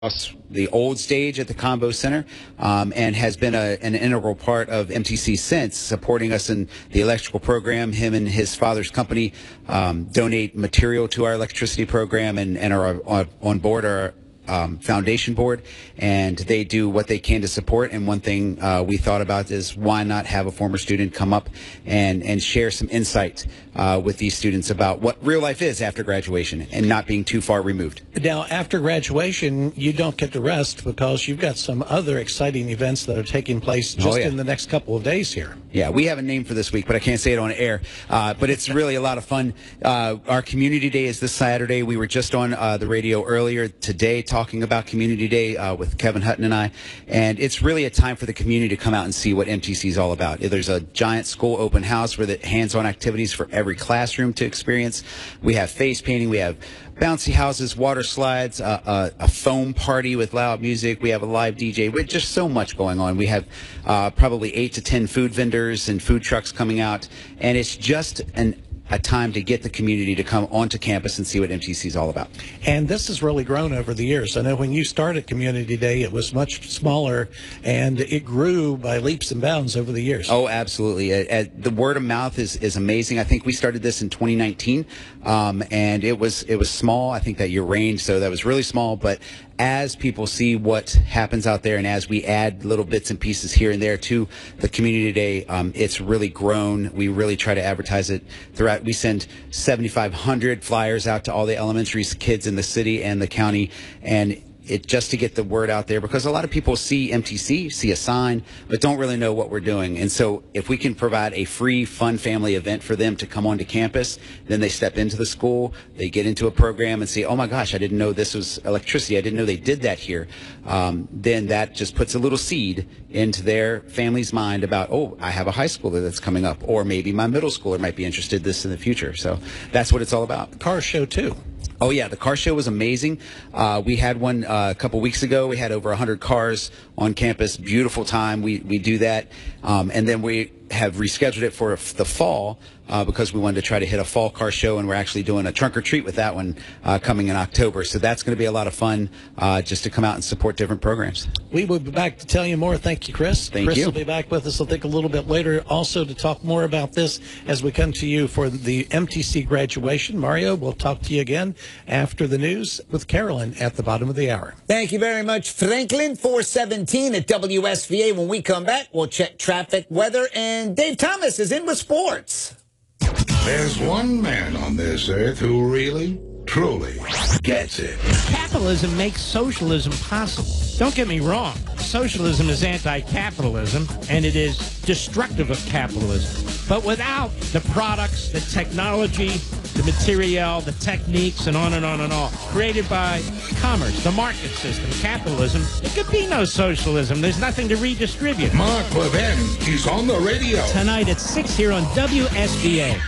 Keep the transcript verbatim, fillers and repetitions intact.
across the old stage at the Combo Center, um, and has been a, an integral part of M T C since, supporting us in the electrical program. Him and his father's company um, donate material to our electricity program and, and are on, on board our um, foundation board, and they do what they can to support. And one thing uh, we thought about is why not have a former student come up and, and share some insight uh, with these students about what real life is after graduation and not being too far removed. Now, after graduation, you don't get to rest because you've got some other exciting events that are taking place just oh, yeah. in the next couple of days here. Yeah, we have a name for this week, but I can't say it on air. Uh, but it's really a lot of fun. Uh, our Community Day is this Saturday. We were just on uh, the radio earlier today talking about Community Day uh, with Kevin Hutton and I. And it's really a time for the community to come out and see what M T C is all about. There's a giant school open house with hands-on activities for every classroom to experience. We have face painting. We have bouncy houses, water slides, uh, uh, a foam party with loud music. We have a live D J with just so much going on. We have uh, probably eight to ten food vendors and food trucks coming out, and it's just an a time to get the community to come onto campus and see what M T C is all about. And this has really grown over the years. I know when you started Community Day, it was much smaller, and it grew by leaps and bounds over the years. Oh, absolutely. Uh, uh, the word of mouth is, is amazing. I think we started this in twenty nineteen, um, and it was it was small. I think that year reigned, so that was really small. But as people see what happens out there, and as we add little bits and pieces here and there to the Community Day, um, it's really grown. We really try to advertise it throughout. We send seventy-five hundred flyers out to all the elementary kids in the city and the county, and it just to get the word out there, because a lot of people see M T C, see a sign, but don't really know what we're doing. And so if we can provide a free, fun family event for them to come onto campus, then they step into the school, they get into a program and say, oh my gosh, I didn't know this was electricity. I didn't know they did that here. Um, then that just puts a little seed into their family's mind about, oh, I have a high schooler that's coming up, or maybe my middle schooler might be interested in this in the future. So that's what it's all about. Car show too. Oh, yeah, the car show was amazing. Uh, we had one uh, a couple weeks ago. We had over one hundred cars on campus. Beautiful time. We, we do that. Um, and then we have rescheduled it for the fall uh, because we wanted to try to hit a fall car show, and we're actually doing a trunk or treat with that one uh, coming in October. So that's going to be a lot of fun uh, just to come out and support different programs. We will be back to tell you more. Thank you, Chris. Thank Chris you. will be back with us, I think, a little bit later also to talk more about this as we come to you for the M T C graduation. Mario, we'll talk to you again after the news with Carolyn at the bottom of the hour. Thank you very much, Franklin. four seventeen at W S V A. When we come back, we'll check traffic, weather, and Dave Thomas is in with sports. There's one man on this earth who really, truly gets it. Capitalism makes socialism possible. Don't get me wrong. Socialism is anti-capitalism, and it is destructive of capitalism. But without the products, the technology, the material, the techniques, and on and on and on, created by commerce, the market system, capitalism, there could be no socialism. There's nothing to redistribute. Mark Levin, he's on the radio. Tonight at six here on W S V A.